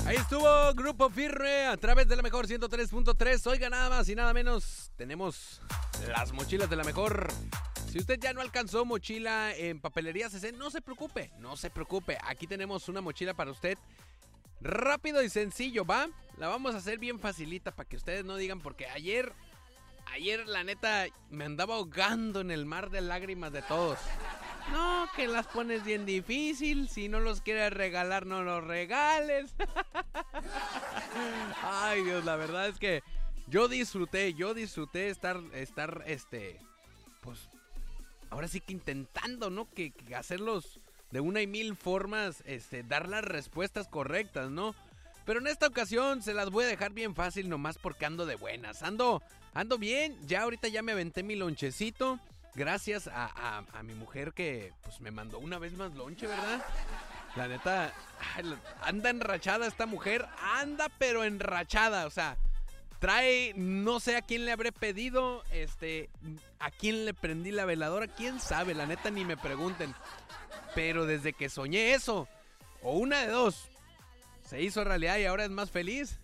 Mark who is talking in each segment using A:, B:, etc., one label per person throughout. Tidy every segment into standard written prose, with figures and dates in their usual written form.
A: Ahí estuvo Grupo Firme a través de la mejor 103.3. Oiga, nada más y nada menos, tenemos las mochilas de la mejor. Si usted ya no alcanzó mochila en Papelería CC, no se preocupe. Aquí tenemos una mochila para usted. Rápido y sencillo, ¿va? La vamos a hacer bien facilita para que ustedes no digan, porque ayer la neta me andaba ahogando en el mar de lágrimas de todos. No, que las pones bien difícil. Si no los quieres regalar, no los regales. Ay, Dios, la verdad es que yo disfruté estar, pues, ahora sí que intentando, ¿no? Que hacerlos de una y mil formas, dar las respuestas correctas, ¿no? Pero en esta ocasión se las voy a dejar bien fácil, nomás porque ando de buenas. Ando bien, ya ahorita ya me aventé mi lonchecito. Gracias a mi mujer que pues me mandó una vez más lonche, ¿verdad? La neta, anda enrachada esta mujer, anda pero enrachada, o sea, trae, no sé a quién le habré pedido, a quién le prendí la veladora, quién sabe, la neta ni me pregunten. Pero desde que soñé eso, o una de dos, se hizo realidad y ahora es más feliz.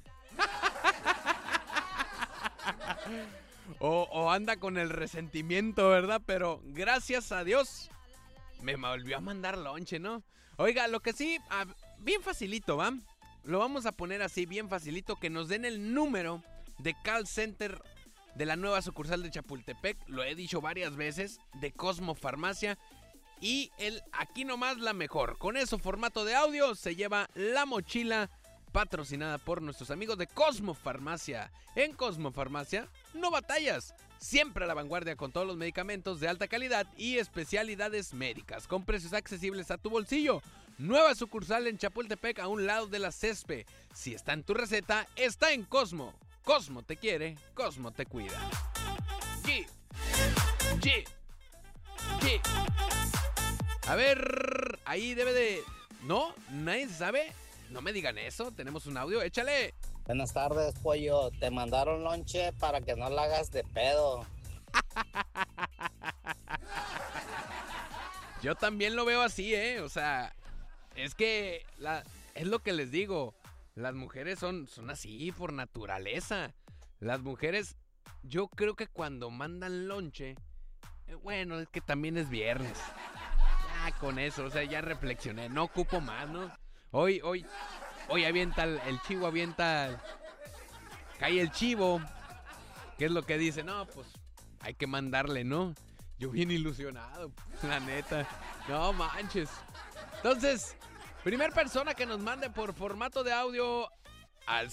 A: O anda con el resentimiento, ¿verdad? Pero gracias a Dios me volvió a mandar lonche, ¿no? Oiga, lo que sí, bien facilito, ¿va? Lo vamos a poner así, bien facilito, que nos den el número de call center de la nueva sucursal de Chapultepec. Lo he dicho varias veces, de Cosmo Farmacia. Y aquí nomás la mejor. Con eso, formato de audio, se lleva la mochila patrocinada por nuestros amigos de Cosmo Farmacia. En Cosmo Farmacia no batallas, siempre a la vanguardia con todos los medicamentos de alta calidad y especialidades médicas, con precios accesibles a tu bolsillo. Nueva sucursal en Chapultepec, a un lado de la Césped. Si está en tu receta, está en Cosmo. Cosmo te quiere, Cosmo te cuida. A ver, ahí debe de... ¿No? ¿Nadie se sabe? No me digan eso, tenemos un audio, échale.
B: Buenas tardes, pollo. Te mandaron lonche para que no la hagas de pedo.
A: Yo también lo veo así, o sea, es que es lo que les digo. Las mujeres son así por naturaleza. Las mujeres, yo creo que cuando mandan lonche, bueno, es que también es viernes. Ya con eso, o sea, ya reflexioné, no ocupo más, ¿no? Hoy avienta el chivo, cae el chivo. ¿Qué es lo que dice? No, pues hay que mandarle, ¿no? Yo bien ilusionado, la neta. No manches. Entonces, primer persona que nos mande por formato de audio al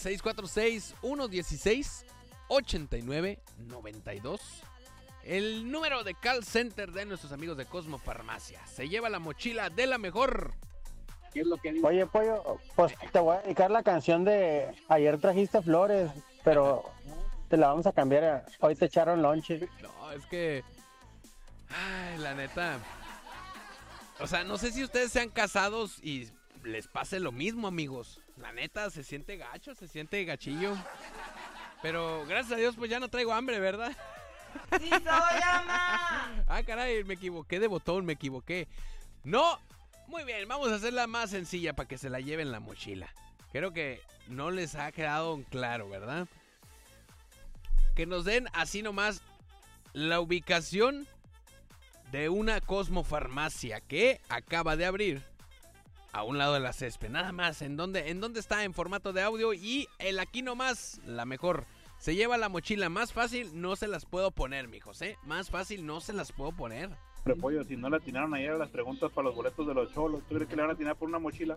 A: 646-116-8992. El número de call center de nuestros amigos de Cosmo Farmacia. Se lleva la mochila de la mejor.
C: ¿Qué es lo que dice?
D: Oye, pollo, pues te voy a dedicar la canción de Ayer trajiste flores, pero te la vamos a cambiar. Hoy te echaron lonche.
A: No, es que... Ay, la neta... O sea, no sé si ustedes sean casados y les pase lo mismo, amigos. La neta, se siente gacho, se siente gachillo. Pero gracias a Dios, pues ya no traigo hambre, ¿verdad?
E: ¡Sí soy, ama!
A: Ah, caray, me equivoqué de botón, me equivoqué. No... Muy bien, vamos a hacerla más sencilla para que se la lleven la mochila. Creo que no les ha quedado claro, ¿verdad? Que nos den así nomás la ubicación de una Cosmo Farmacia que acaba de abrir a un lado de la Césped. Nada más, ¿en dónde está en formato de audio? Y el aquí nomás, la mejor. Se lleva la mochila. Más fácil no se las puedo poner, mijos, Más fácil no se las puedo poner.
C: Pero pollo, si no le atinaron ayer a las preguntas para los boletos de los cholos, ¿tú crees que le van a atinar por una mochila?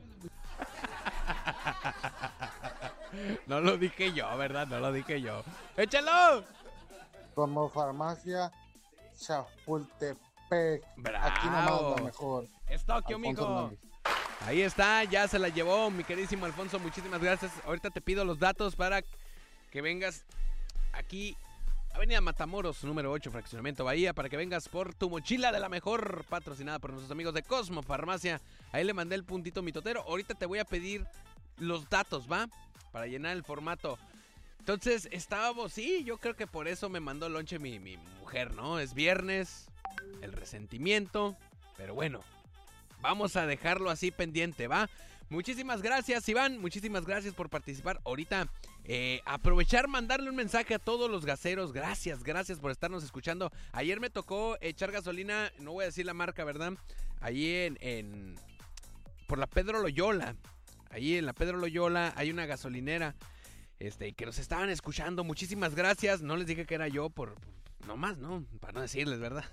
A: No lo dije yo, ¿verdad? No lo dije yo. ¡Échalo!
F: Como Farmacia Chapultepec.
A: ¡Bravo!
F: Aquí nomás la mejor.
A: Es Tokio, mijo. Ahí está, ya se la llevó mi queridísimo Alfonso. Muchísimas gracias. Ahorita te pido los datos para que vengas aquí, Avenida Matamoros, número 8, Fraccionamiento Bahía, para que vengas por tu mochila de la mejor, patrocinada por nuestros amigos de Cosmo Farmacia. Ahí le mandé el puntito mitotero. Ahorita te voy a pedir los datos, ¿va? Para llenar el formato. Entonces, sí, yo creo que por eso me mandó lonche mi mujer, ¿no? Es viernes, el resentimiento, pero bueno, vamos a dejarlo así pendiente, ¿va? Muchísimas gracias, Iván. Muchísimas gracias por participar. Ahorita, aprovechar, mandarle un mensaje a todos los gaseros. Gracias por estarnos escuchando. Ayer me tocó echar gasolina, no voy a decir la marca, ¿verdad? Ahí por la Pedro Loyola. Ahí en la Pedro Loyola hay una gasolinera que nos estaban escuchando. Muchísimas gracias. No les dije que era yo nomás, ¿no? Para no decirles, ¿verdad?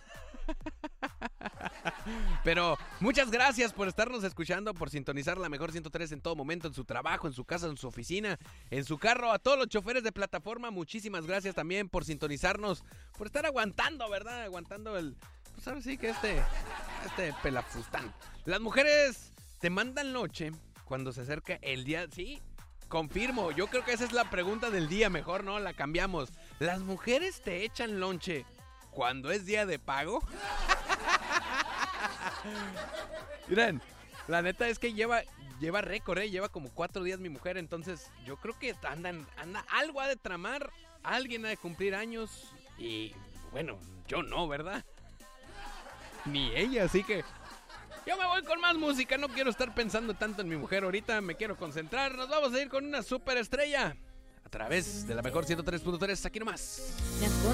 A: Pero muchas gracias por estarnos escuchando, por sintonizar la mejor 103 en todo momento, en su trabajo, en su casa, en su oficina, en su carro. A todos los choferes de plataforma, muchísimas gracias también por sintonizarnos, por estar aguantando, ¿verdad? Aguantando pues ahora sí que este pelafustán. Las mujeres te mandan noche cuando se acerca el día, ¿sí? Confirmo, yo creo que esa es la pregunta del día, mejor no, la cambiamos. ¿Las mujeres te echan lonche cuando es día de pago? Miren, la neta es que lleva récord, lleva como 4 días mi mujer, entonces yo creo que algo ha de tramar, alguien ha de cumplir años y bueno, yo no, ¿verdad? Ni ella, así que yo me voy con más música, no quiero estar pensando tanto en mi mujer ahorita, me quiero concentrar. Nos vamos a ir con una superestrella a través de la mejor 103.3, aquí nomás.